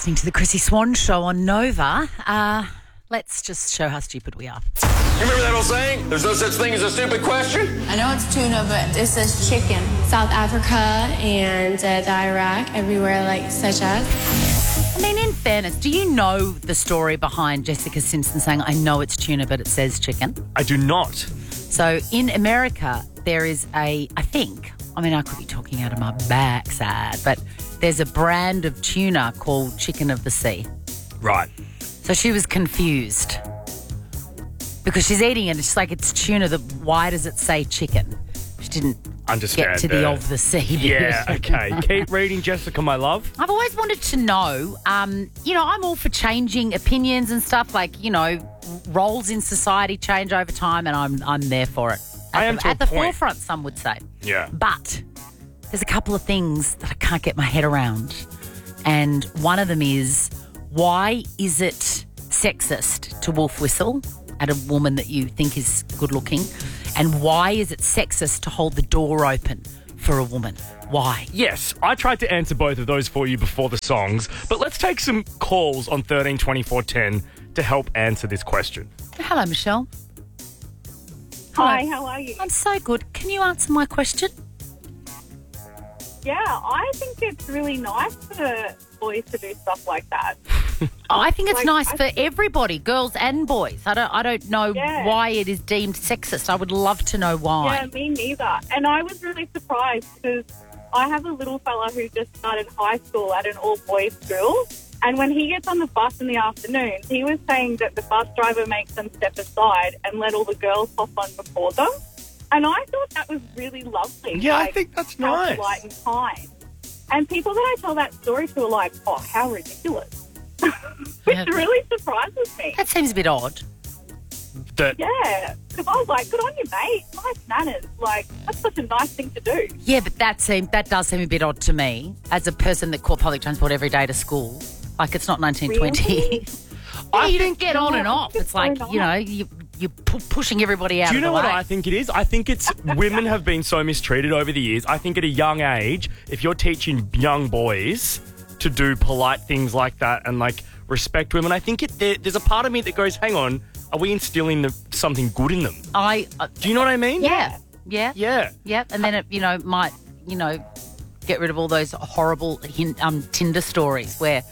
listening to the Chrissy Swan Show on Nova. Let's just show how stupid we are. You remember that old saying? There's no such thing as a stupid question? I know it's tuna, but it says chicken. South Africa and the Iraq, everywhere like such as. I mean, in fairness, do you know the story behind Jessica Simpson saying, I know it's tuna, but it says chicken? I do not. So in America, there is I could be talking out of my backside, but there's a brand of tuna called Chicken of the Sea. Right. So she was confused because she's eating it. It's like it's tuna. Why does it say chicken? She didn't Understand get to the of the sea. Yeah, okay. Keep reading, Jessica, my love. I've always wanted to know, I'm all for changing opinions and stuff, like, roles in society change over time, and I'm there for it. At the forefront, some would say. Yeah. But there's a couple of things that I can't get my head around. And one of them is, why is it sexist to wolf whistle at a woman that you think is good looking? And why is it sexist to hold the door open for a woman? Why? Yes, I tried to answer both of those for you before the songs, but let's take some calls on 13 24 10 to help answer this question. Hello, Michelle. Hi, how are you? I'm so good. Can you answer my question? Yeah, I think it's really nice for boys to do stuff like that. I think it's nice for everybody, girls and boys. I don't know why it is deemed sexist. I would love to know why. Yeah, me neither. And I was really surprised because I have a little fella who just started high school at an all-boys school. And when he gets on the bus in the afternoon, he was saying that the bus driver makes them step aside and let all the girls hop on before them. And I thought that was really lovely. Yeah, I think that's nice. Polite and kind. And people that I tell that story to are like, oh, how ridiculous. Which really surprises me. That seems a bit odd. Yeah, because I was like, good on you, mate. Nice manners. Like, that's such a nice thing to do. Yeah, but that does seem a bit odd to me as a person that caught public transport every day to school. Like, it's not 1920. Really? You don't get on and off. It's like, you're pushing everybody out of the way. Do you know what I think it is? I think it's women have been so mistreated over the years. I think at a young age, if you're teaching young boys to do polite things like that and, like, respect women, I think there's a part of me that goes, hang on, are we instilling something good in them? Do you know what I mean? Yeah. Yeah. Yeah. Yeah. And then it, might, get rid of all those horrible Tinder stories where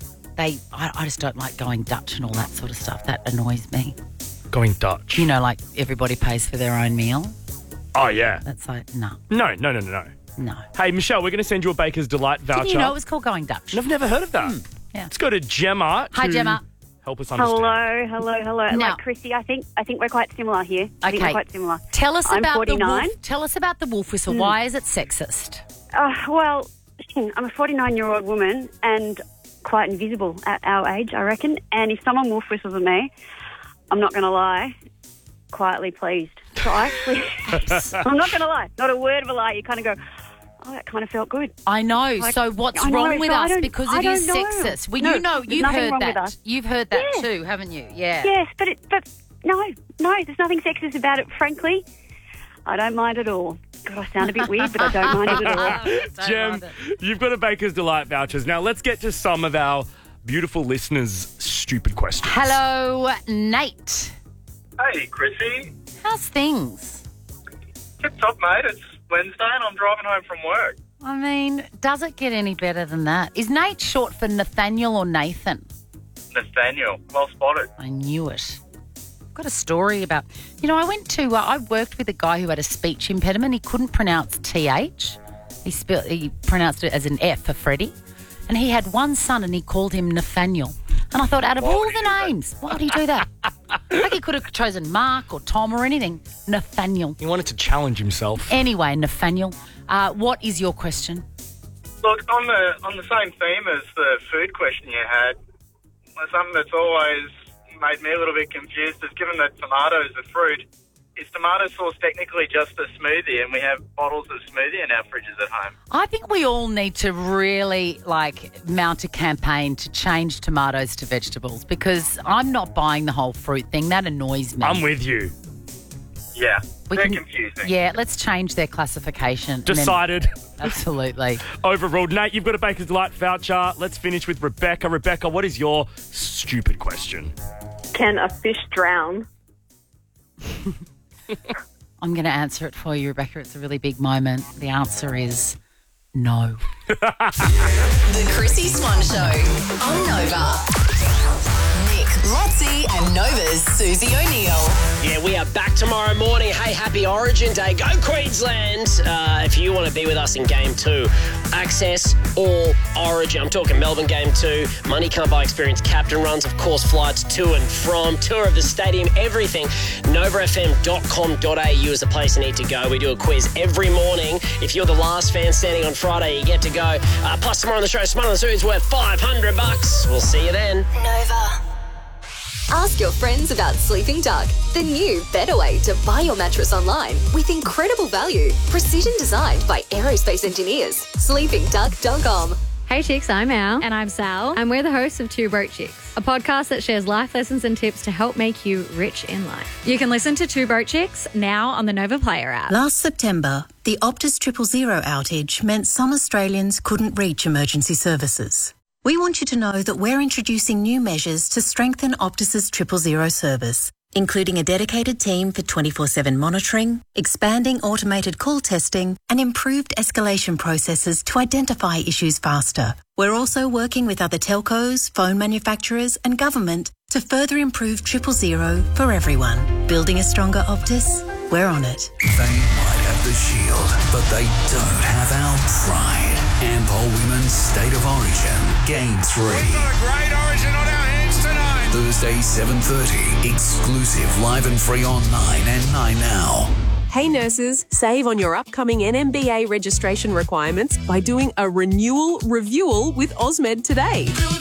I just don't like going Dutch and all that sort of stuff. That annoys me. Going Dutch? Like everybody pays for their own meal. Oh, yeah. That's like, no. No. No. Hey, Michelle, we're going to send you a Baker's Delight voucher. Didn't you know it was called Going Dutch? I've never heard of that. Yeah. Let's go to Gemma. Hi, Gemma. Help us understand. Hello. Now, like Chrissy, I think we're quite similar here. I think we're quite similar. Tell us I'm about 49. Tell us about the wolf whistle. Why is it sexist? Well, I'm a 49-year-old woman and quite invisible at our age, I reckon. And if someone wolf whistles at me, I'm not going to lie, quietly pleased. So I actually, I'm not going to lie, not a word of a lie. You kind of go, oh, that kind of felt good. I know. So what's wrong with us? Because it is sexist. Well, you've heard that. You've heard that too, haven't you? Yeah. Yes, but no, there's nothing sexist about it, frankly. I don't mind at all. God, I sound a bit weird, but I don't mind it at all. Jem, you've got a Baker's Delight vouchers. Now let's get to some of our beautiful listeners' stupid questions. Hello, Nate. Hey, Chrissy. How's things? Tip top, mate. It's Wednesday and I'm driving home from work. I mean, does it get any better than that? Is Nate short for Nathaniel or Nathan? Nathaniel. Well spotted. I knew it. I've got a story about... I worked with a guy who had a speech impediment. He couldn't pronounce TH. He pronounced it as an F for Freddie. And he had one son and he called him Nathaniel. And I thought, out of all the names, why would he do that? Like he could have chosen Mark or Tom or anything. Nathaniel. He wanted to challenge himself. Anyway, Nathaniel, what is your question? Look, on the same theme as the food question you had, something that's always made me a little bit confused is, given that tomatoes are fruit, is tomato sauce technically just a smoothie and we have bottles of smoothie in our fridges at home? I think we all need to really, mount a campaign to change tomatoes to vegetables, because I'm not buying the whole fruit thing. That annoys me. I'm with you. Yeah, We they're can- confusing. Yeah, let's change their classification. and then- Decided. Absolutely. Overruled. Nate, you've got a Baker's Delight voucher. Let's finish with Rebecca. Rebecca, what is your stupid question? Can a fish drown? I'm going to answer it for you, Rebecca. It's a really big moment. The answer is no. The Chrissy Swan Show on Nova. Nick, Lotzi and Nova's Susie O'Neill. Yeah, we are back tomorrow morning. Hey, happy Origin Day. Go Queensland. If you want to be with us in Game 2, access all Origin. I'm talking Melbourne Game 2. Money Can't Buy Experience captain runs, of course, flights to and from, tour of the stadium, everything. NovaFM.com.au is the place you need to go. We do a quiz every morning. If you're the last fan standing on Friday, you get to go. Plus, tomorrow on the show, Smart on the Zoo is worth $500. We'll see you then. Nova. Ask your friends about Sleeping Duck, the new, better way to buy your mattress online with incredible value. Precision designed by aerospace engineers. SleepingDuck.com. Hey chicks, I'm Al. And I'm Sal. And we're the hosts of Two Broke Chicks, a podcast that shares life lessons and tips to help make you rich in life. You can listen to Two Broke Chicks now on the Nova Player app. Last September, the Optus 000 outage meant some Australians couldn't reach emergency services. We want you to know that we're introducing new measures to strengthen Optus's 000 service, including a dedicated team for 24/7 monitoring, expanding automated call testing, and improved escalation processes to identify issues faster. We're also working with other telcos, phone manufacturers, and government to further improve 000 for everyone. Building a stronger Optus? We're on it. They might have the shield, but they don't have our pride. Ampol Women's State of Origin, Game 3. We've got a great Origin on our hands tonight. Thursday, 7:30. Exclusive, live and free on 9 and 9 Now. Hey nurses, save on your upcoming NMBA registration requirements by doing a renewal reviewal with Osmed today.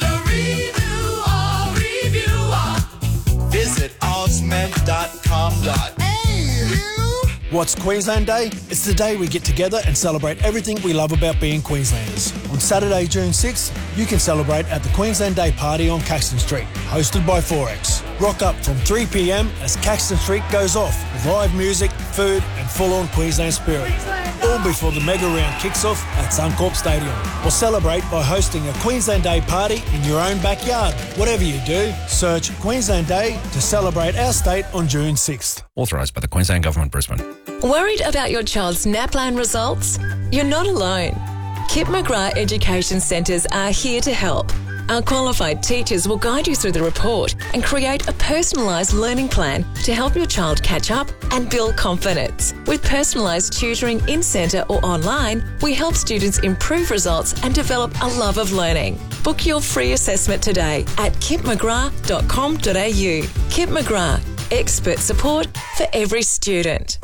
Visit osmed.com.au. What's Queensland Day? It's the day we get together and celebrate everything we love about being Queenslanders. On Saturday, June 6th, you can celebrate at the Queensland Day Party on Caxton Street, hosted by Forex. Rock up from 3 p.m. as Caxton Street goes off with live music, food and full-on Queensland spirit. All before the mega round kicks off at Suncorp Stadium. Or celebrate by hosting a Queensland Day party in your own backyard. Whatever you do, search Queensland Day to celebrate our state on June 6th. Authorised by the Queensland Government, Brisbane. Worried about your child's NAPLAN results? You're not alone. Kip McGrath Education Centres are here to help. Our qualified teachers will guide you through the report and create a personalised learning plan to help your child catch up and build confidence. With personalised tutoring in-centre or online, we help students improve results and develop a love of learning. Book your free assessment today at kipmcgrath.com.au. Kip McGrath, expert support for every student.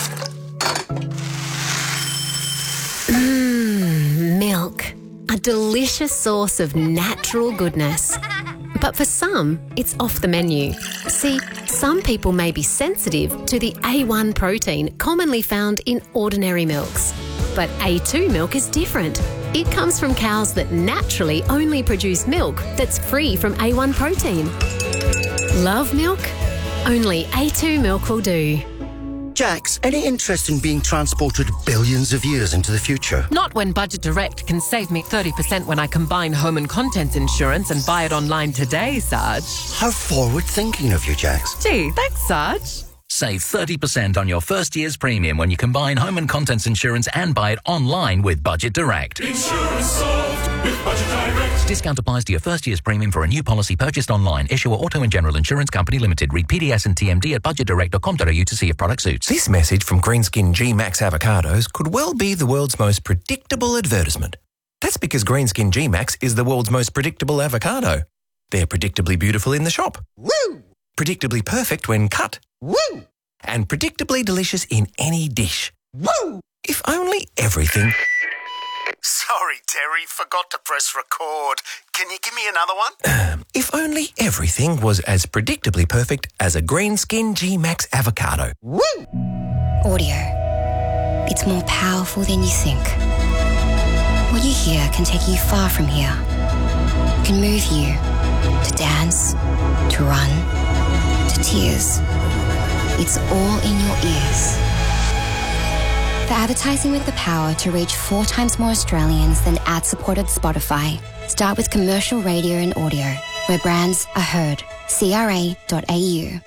Milk. A delicious source of natural goodness. But for some, it's off the menu. See, some people may be sensitive to the A1 protein commonly found in ordinary milks. But A2 milk is different. It comes from cows that naturally only produce milk that's free from A1 protein. Love milk? Only A2 milk will do. Jax, any interest in being transported billions of years into the future? Not when Budget Direct can save me 30% when I combine home and contents insurance and buy it online today, Sarge. How forward-thinking of you, Jax. Gee, thanks, Sarge. Save 30% on your first year's premium when you combine home and contents insurance and buy it online with Budget Direct. Insurance solved with Budget Direct. Discount applies to your first year's premium for a new policy purchased online. Issuer Auto and General Insurance Company Limited. Read PDS and TMD at budgetdirect.com.au to see if product suits. This message from Greenskin G-Max avocados could well be the world's most predictable advertisement. That's because Greenskin G-Max is the world's most predictable avocado. They're predictably beautiful in the shop. Woo! Predictably perfect when cut. Woo! And predictably delicious in any dish. Woo! If only everything... Sorry, Terry, forgot to press record. Can you give me another one? If only everything was as predictably perfect as a Greenskin G-Max avocado. Woo! Audio. It's more powerful than you think. What you hear can take you far from here. It can move you to dance, to run, to tears. It's all in your ears. For advertising with the power to reach 4 times more Australians than ad-supported Spotify, start with commercial radio and audio, where brands are heard. CRA.au.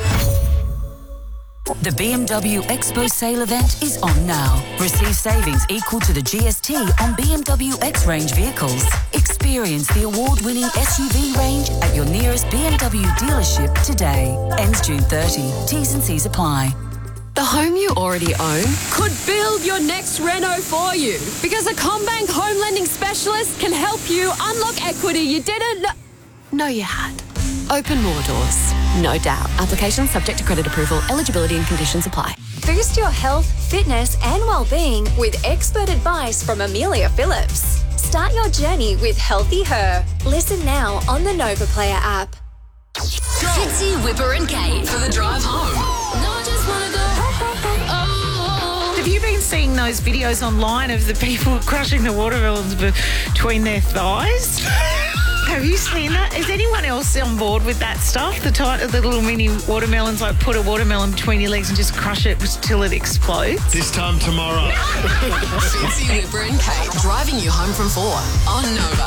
The BMW Expo sale event is on now. Receive savings equal to the GST on BMW X-Range vehicles. Experience the award-winning SUV range at your nearest BMW dealership today. Ends June 30. T's and C's apply. The home you already own could build your next reno for you, because a CommBank home lending specialist can help you unlock equity you didn't know you had. Open more doors, no doubt. Application subject to credit approval. Eligibility and conditions apply. Boost your health, fitness and well-being with expert advice from Amelia Phillips. Start your journey with Healthy Her. Listen now on the Nova Player app. Fitzy, Whipper and Kate for the drive home. Have you been seeing those videos online of the people crushing the watermelons between their thighs? Have you seen that? Is anyone else on board with that stuff? The little mini watermelons, like put a watermelon between your legs and just crush it till it explodes? This time tomorrow. Fitzy, Whipper and Kate driving you home from 4 on Nova.